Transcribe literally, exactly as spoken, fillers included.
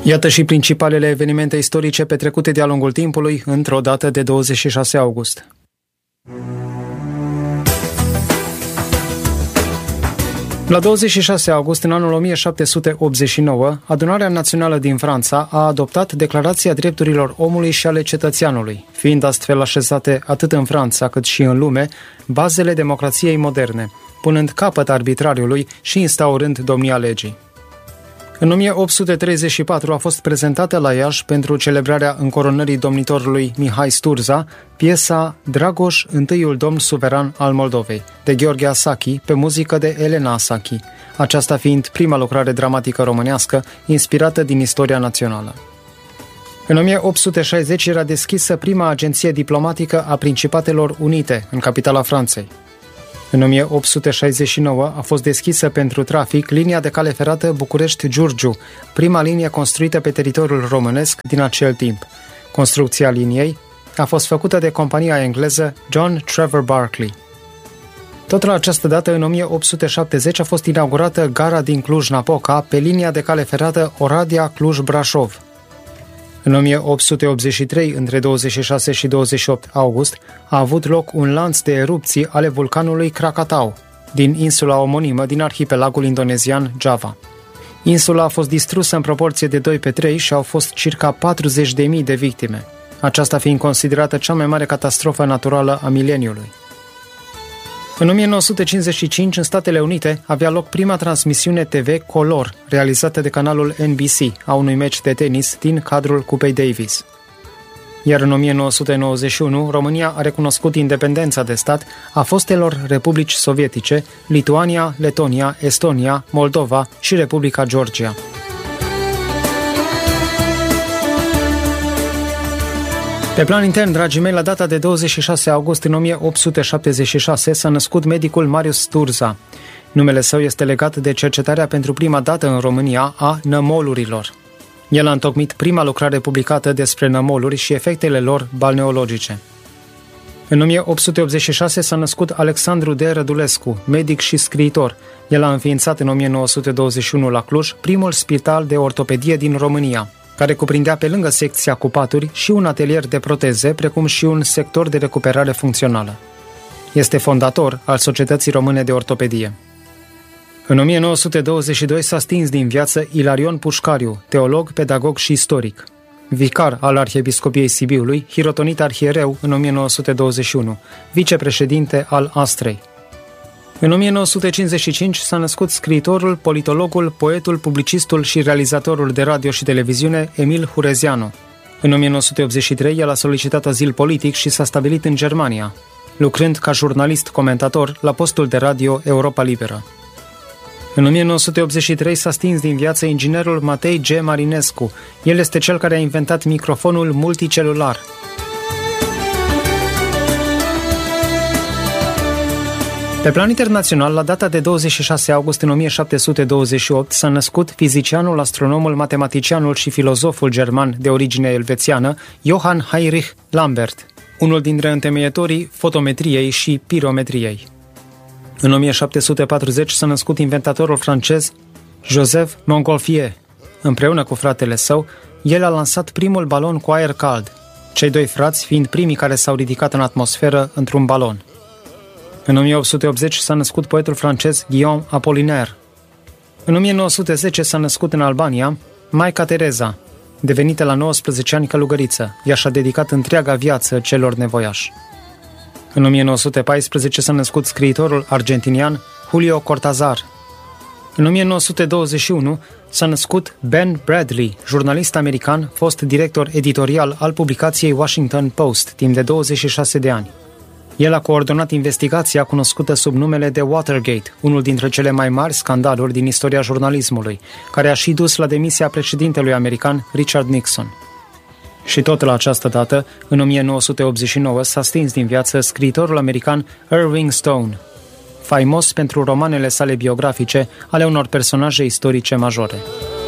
Iată și principalele evenimente istorice petrecute de-a lungul timpului într-o dată de douăzeci și șase august. La douăzeci și șase august, în anul o mie șapte sute optzeci și nouă, Adunarea Națională din Franța a adoptat Declarația Drepturilor Omului și ale Cetățeanului, fiind astfel așezate atât în Franța cât și în lume bazele democrației moderne, punând capăt arbitrariului și instaurând domnia legii. În o mie opt sute treizeci și patru a fost prezentată la Iași pentru celebrarea încoronării domnitorului Mihai Sturza piesa Dragoș, întâiul domn suveran al Moldovei, de Gheorghe Asachi, pe muzică de Elena Asachi, aceasta fiind prima lucrare dramatică românească inspirată din istoria națională. În o mie opt sute șaizeci era deschisă prima agenție diplomatică a Principatelor Unite, în capitala Franței. În o mie opt sute șaizeci și nouă a fost deschisă pentru trafic linia de cale ferată București-Giurgiu, prima linie construită pe teritoriul românesc din acel timp. Construcția liniei a fost făcută de compania engleză John Trevor Barclay. Tot la această dată, în o mie opt sute șaptezeci, a fost inaugurată gara din Cluj-Napoca pe linia de cale ferată Oradea-Cluj-Brașov. În o mie opt sute optzeci și trei, între douăzeci și șase și douăzeci și opt august, a avut loc un lanț de erupții ale vulcanului Krakatau, din insula omonimă din arhipelagul indonezian Java. Insula a fost distrusă în proporție de doi pe trei și au fost circa patruzeci de mii de victime, aceasta fiind considerată cea mai mare catastrofă naturală a mileniului. În o mie nouă sute cincizeci și cinci, în Statele Unite, avea loc prima transmisiune T V color, realizată de canalul N B C, a unui meci de tenis din cadrul Cupei Davis. Iar în o mie nouă sute nouăzeci și unu, România a recunoscut independența de stat a fostelor republici sovietice, Lituania, Letonia, Estonia, Moldova și Republica Georgia. Pe plan intern, dragii mei, la data de douăzeci și șase august în o mie opt sute șaptezeci și șase s-a născut medicul Marius Sturza. Numele său este legat de cercetarea pentru prima dată în România a nămolurilor. El a întocmit prima lucrare publicată despre nămoluri și efectele lor balneologice. În o mie opt sute optzeci și șase s-a născut Alexandru D. Rădulescu, medic și scriitor. El a înființat în o mie nouă sute douăzeci și unu la Cluj primul spital de ortopedie din România, care cuprindea pe lângă secția cu paturi și un atelier de proteze, precum și un sector de recuperare funcțională. Este fondator al Societății Române de Ortopedie. În o mie nouă sute douăzeci și doi s-a stins din viață Ilarion Pușcariu, teolog, pedagog și istoric. Vicar al Arhiepiscopiei Sibiului, hirotonit arhiereu în o mie nouă sute douăzeci și unu, vicepreședinte al Astrei. În o mie nouă sute cincizeci și cinci s-a născut scriitorul, politologul, poetul, publicistul și realizatorul de radio și televiziune Emil Hurezeanu. În o mie nouă sute optzeci și trei el a solicitat azil politic și s-a stabilit în Germania, lucrând ca jurnalist-comentator la postul de radio Europa Liberă. În o mie nouă sute optzeci și trei s-a stins din viață inginerul Matei G. Marinescu. El este cel care a inventat microfonul multicelular. Pe plan internațional, la data de douăzeci și șase august în o mie șapte sute douăzeci și opt s-a născut fizicianul, astronomul, matematicianul și filozoful german de origine elvețiană Johann Heinrich Lambert, unul dintre întemeietorii fotometriei și pirometriei. În o mie șapte sute patruzeci s-a născut inventatorul francez Joseph Montgolfier. Împreună cu fratele său, el a lansat primul balon cu aer cald, cei doi frați fiind primii care s-au ridicat în atmosferă într-un balon. În o mie opt sute optzeci s-a născut poetul francez Guillaume Apollinaire. În o mie nouă sute zece s-a născut în Albania Maica Tereza, devenită la nouăsprezece ani călugăriță. Ea și-a dedicat întreaga viață celor nevoiași. În o mie nouă sute paisprezece s-a născut scriitorul argentinian Julio Cortázar. În o mie nouă sute douăzeci și unu s-a născut Ben Bradley, jurnalist american, fost director editorial al publicației Washington Post timp de douăzeci și șase de ani. El a coordonat investigația cunoscută sub numele de Watergate, unul dintre cele mai mari scandaluri din istoria jurnalismului, care a și dus la demisia președintelui american Richard Nixon. Și tot la această dată, în o mie nouă sute optzeci și nouă, s-a stins din viață scriitorul american Irving Stone, faimos pentru romanele sale biografice ale unor personaje istorice majore.